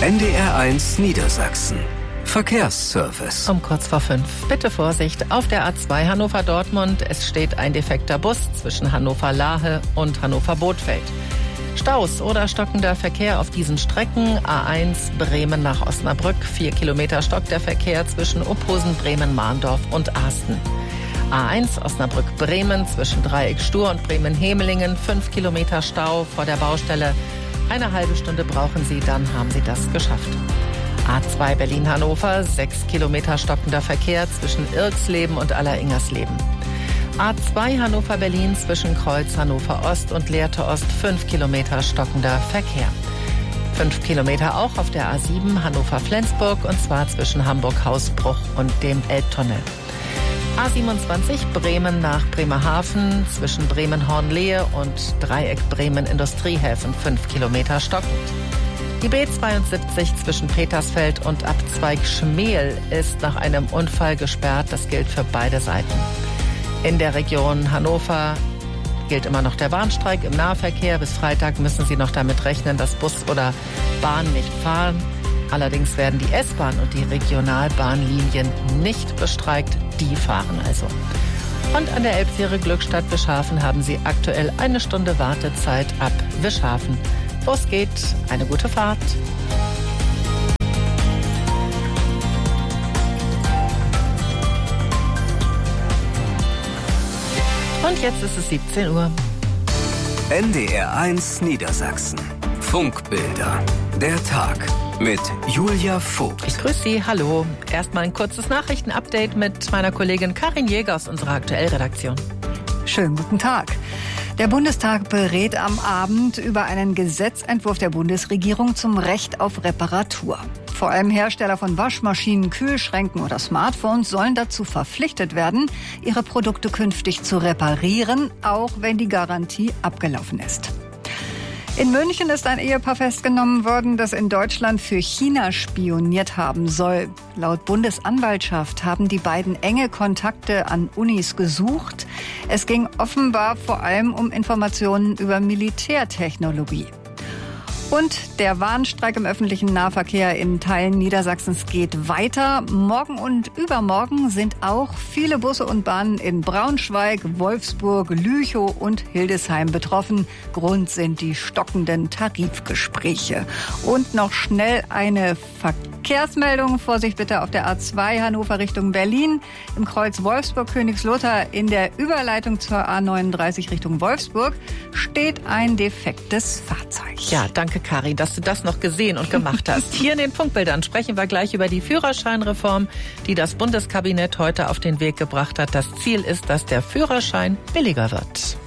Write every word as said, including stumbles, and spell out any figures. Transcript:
N D R eins Niedersachsen. Verkehrsservice. Um kurz vor fünf. Bitte Vorsicht auf der A zwei Hannover-Dortmund. Es steht ein defekter Bus zwischen Hannover-Lahe und Hannover-Bothfeld. Staus oder stockender Verkehr auf diesen Strecken. A eins Bremen nach Osnabrück. Vier Kilometer stockt der Verkehr zwischen Opposen, Bremen, Mahndorf und Ahsten. A eins Osnabrück-Bremen zwischen Dreieck-Stur und Bremen-Hemelingen. Fünf Kilometer Stau vor der Baustelle. Eine halbe Stunde brauchen Sie, dann haben Sie das geschafft. A zwei Berlin-Hannover, sechs Kilometer stockender Verkehr zwischen Irxleben und Alleringers-Leben. A zwei Hannover-Berlin zwischen Kreuz Hannover-Ost und Lehrte Ost, fünf Kilometer stockender Verkehr. Fünf Kilometer auch auf der A sieben Hannover-Flensburg, und zwar zwischen Hamburg-Hausbruch und dem Elbtunnel. A siebenundzwanzig Bremen nach Bremerhaven zwischen Bremen-Hornlehe und Dreieck Bremen-Industriehäfen, fünf Kilometer stockend. Die B zweiundsiebzig zwischen Petersfeld und Abzweig Schmel ist nach einem Unfall gesperrt. Das gilt für beide Seiten. In der Region Hannover gilt immer noch der Warnstreik im Nahverkehr. Bis Freitag müssen Sie noch damit rechnen, dass Bus oder Bahn nicht fahren. Allerdings werden die S-Bahn und die Regionalbahnlinien nicht bestreikt. Die fahren also. Und an der Elbfähre Glückstadt-Wischhafen haben Sie aktuell eine Stunde Wartezeit ab Wischhafen. Los geht, eine gute Fahrt. Und jetzt ist es siebzehn Uhr. N D R eins Niedersachsen. Funkbilder. Der Tag mit Julia Vogt. Ich grüße Sie, hallo. Erstmal ein kurzes Nachrichtenupdate mit meiner Kollegin Karin Jäger aus unserer Aktuellredaktion. Schönen guten Tag. Der Bundestag berät am Abend über einen Gesetzentwurf der Bundesregierung zum Recht auf Reparatur. Vor allem Hersteller von Waschmaschinen, Kühlschränken oder Smartphones sollen dazu verpflichtet werden, ihre Produkte künftig zu reparieren, auch wenn die Garantie abgelaufen ist. In München ist ein Ehepaar festgenommen worden, das in Deutschland für China spioniert haben soll. Laut Bundesanwaltschaft haben die beiden enge Kontakte an Unis gesucht. Es ging offenbar vor allem um Informationen über Militärtechnologie. Und der Warnstreik im öffentlichen Nahverkehr in Teilen Niedersachsens geht weiter. Morgen und übermorgen sind auch viele Busse und Bahnen in Braunschweig, Wolfsburg, Lüchow und Hildesheim betroffen. Grund sind die stockenden Tarifgespräche. Und noch schnell eine Verkehrsmeldung. Vorsicht bitte auf der A zwei Hannover Richtung Berlin. Im Kreuz Wolfsburg-Königslotter in der Überleitung zur A neununddreißig Richtung Wolfsburg steht ein defektes Fahrzeug. Ja, danke Kari, dass du das noch gesehen und gemacht hast. Hier in den Funkbildern sprechen wir gleich über die Führerscheinreform, die das Bundeskabinett heute auf den Weg gebracht hat. Das Ziel ist, dass der Führerschein billiger wird.